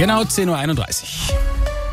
Genau 10.31 Uhr.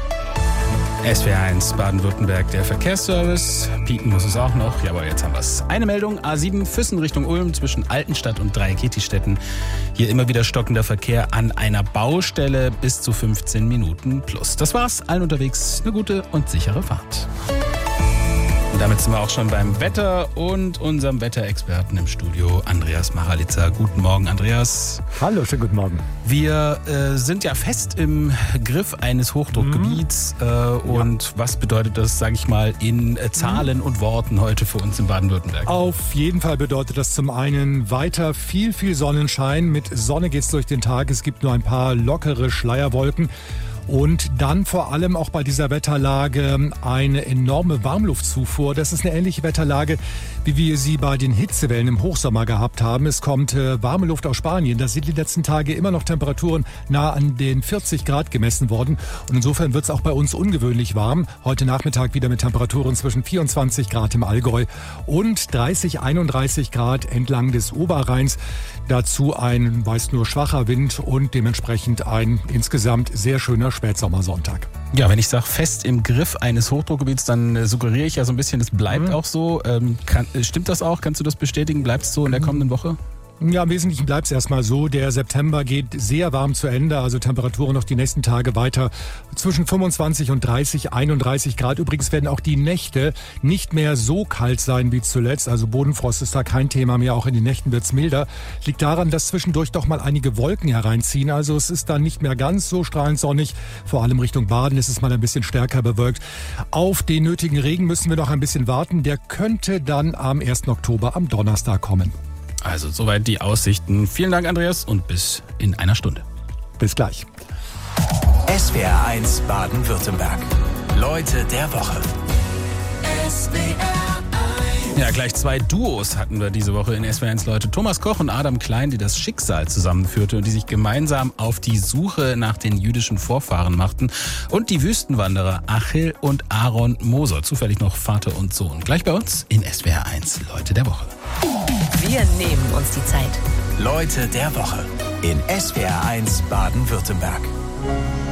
SWR1 Baden-Württemberg, der Verkehrsservice. Piepen muss es auch noch. Jawohl, jetzt haben wir es. Eine Meldung, A7 Füssen Richtung Ulm zwischen Altenstadt und Dreieckettistetten. Hier immer wieder stockender Verkehr an einer Baustelle bis zu 15 Minuten plus. Das war's. Allen unterwegs eine gute und sichere Fahrt. Und damit sind wir auch schon beim Wetter und unserem Wetterexperten im Studio, Andreas Maralitza. Guten Morgen, Andreas. Hallo, schönen guten Morgen. Wir sind ja fest im Griff eines Hochdruckgebiets. Und was bedeutet das, sage ich mal, in Zahlen und Worten heute für uns in Baden-Württemberg? Auf jeden Fall bedeutet das zum einen weiter viel Sonnenschein. Mit Sonne geht's durch den Tag. Es gibt nur ein paar lockere Schleierwolken. Und dann vor allem auch bei dieser Wetterlage eine enorme Warmluftzufuhr. Das ist eine ähnliche Wetterlage, wie wir sie bei den Hitzewellen im Hochsommer gehabt haben. Es kommt warme Luft aus Spanien. Da sind die letzten Tage immer noch Temperaturen nah an den 40 Grad gemessen worden. Und insofern wird es auch bei uns ungewöhnlich warm. Heute Nachmittag wieder mit Temperaturen zwischen 24 Grad im Allgäu und 30, 31 Grad entlang des Oberrheins. Dazu ein meist nur schwacher Wind und dementsprechend ein insgesamt sehr schöner Spätsommersonntag. Ja, wenn ich sage fest im Griff eines Hochdruckgebiets, dann suggeriere ich ja so ein bisschen, es bleibt auch so. Stimmt das auch? Kannst du das bestätigen? Bleibt es so in der kommenden Woche? Ja, im Wesentlichen bleibt es erstmal so. Der September geht sehr warm zu Ende, also Temperaturen noch die nächsten Tage weiter zwischen 25 und 30, 31 Grad. Übrigens werden auch die Nächte nicht mehr so kalt sein wie zuletzt. Also Bodenfrost ist da kein Thema mehr, auch in den Nächten wird es milder. Liegt daran, dass zwischendurch doch mal einige Wolken hereinziehen. Also es ist dann nicht mehr ganz so strahlend sonnig. Vor allem Richtung Baden ist es mal ein bisschen stärker bewölkt. Auf den nötigen Regen müssen wir noch ein bisschen warten. Der könnte dann am 1. Oktober, am Donnerstag kommen. Also soweit die Aussichten. Vielen Dank, Andreas, und bis in einer Stunde. Bis gleich. SWR1 Baden-Württemberg. Leute der Woche. Ja, gleich zwei Duos hatten wir diese Woche in SWR1 Leute. Thomas Koch und Adam Klein, die das Schicksal zusammenführte und die sich gemeinsam auf die Suche nach den jüdischen Vorfahren machten. Und die Wüstenwanderer Achill und Aaron Moser, zufällig noch Vater und Sohn. Gleich bei uns in SWR1 Leute der Woche. Wir nehmen uns die Zeit. Leute der Woche in SWR1 Baden-Württemberg.